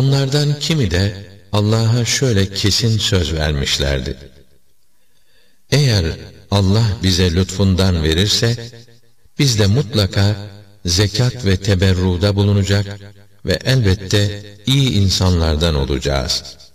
Onlardan kimi de Allah'a şöyle kesin söz vermişlerdi: eğer Allah bize lütfundan verirse, biz de mutlaka zekat ve teberruda bulunacak ve elbette iyi insanlardan olacağız.